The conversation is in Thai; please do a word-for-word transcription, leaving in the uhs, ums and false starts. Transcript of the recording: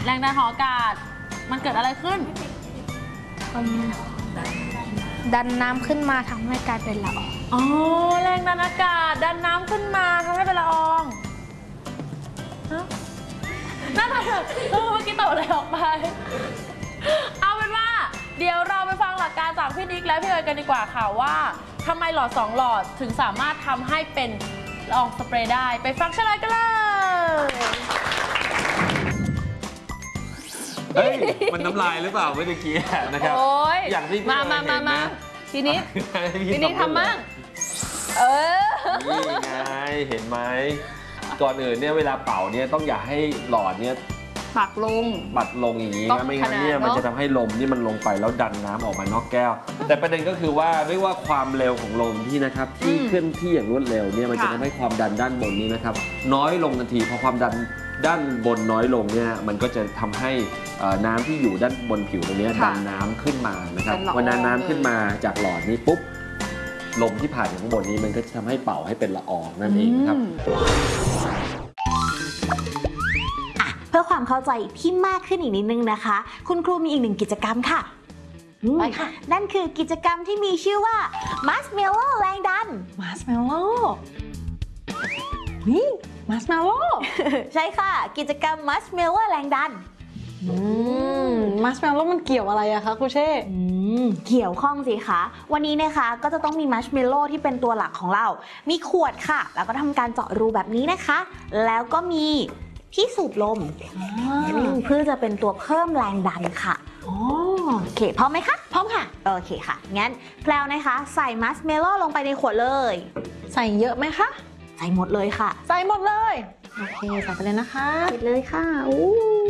แรงดันของอากาศมันเกิดอะไรขึ้นดันน้ำขึ้นมาทำให้กลายเป็นละอองอ๋อแรงดันอากาศดันน้ำขึ้นมาทำให้เป็นละอองนั่นแหละเมื่อกี้ตอบอะไรออกไปเอาเป็นว่าเดี๋ยวเราไปฟังหลักการจากพี่นิกและพี่เอ๋ยกันดีกว่าค่ะว่าทำไมหลอดสองหลอดถึงสามารถทำให้เป็นละอองสเปรย์ได้ไปฟังเฉลยกันเลยเฮ้ยมันน้ำลายหรือเปล่าเมื่อกี้นะครับอย่างที่มามามามาทีนี้ทีนี้ทำมั่งเออนี่ไงเห็นไหมก่อนอื่นเนี่ยเวลาเป่าเนี่ยต้องอย่าให้หลอดเนี่ยปักลงบัดลงอย่างนี้นะไม่งั้นเนี่ยมันจะทำให้ลมนี่มันลงไปแล้วดันน้ำออกมานอกแก้วแต่ประเด็นก็คือว่าไม่ว่าความเร็วของลมที่นะครับที่เคลื่อนที่อย่างรวดเร็วเนี่ยมันจะทำให้ความดันด้านบนนี้นะครับน้อยลงทันทีพอความดันด้านบนน้อยลงเนี่ยมันก็จะทำให้น้ำที่อยู่ด้านบนผิวตรงนี้ดันน้ำขึ้นมานะครับวันนั้นน้ำขึ้นมาจากหลอดนี้ปุ๊บลมที่ผ่านอยู่ข้างบนนี้มันก็จะทำให้เป่าให้เป็นละอองนั่นเองครับเพื่อความเข้าใจที่มากขึ้นอีกนิดนึงนะคะคุณครูมีอีกหนึ่งกิจกรรมค่ะไปค่ะนั่นคือกิจกรรมที่มีชื่อว่า Marshmallow แรงดัน Marshmallow นี่ Marshmallow ใช่ค่ะกิจกรรม Marshmallow แรงดัน Marshmallow มันเกี่ยวอะไรอะคะครูเช่เกี่ยวข้องสิคะวันนี้นะคะก็จะต้องมี Marshmallow ที่เป็นตัวหลักของเรามีขวดค่ะแล้วก็ทำการเจาะรูแบบนี้นะคะแล้วก็มีที่สูบลมเพื่อจะเป็นตัวเพิ่มแรงดันค่ะโอเคพร้อมไหมคะพร้อมค่ะโอเคค่ะงั้นแพลวนะคะใส่มัสเมลโล่ลงไปในขวดเลยใส่เยอะไหมคะใส่หมดเลยค่ะใส่หมดเลยโอเคใส่ไปเลยนะคะใส่เลยค่ะอู้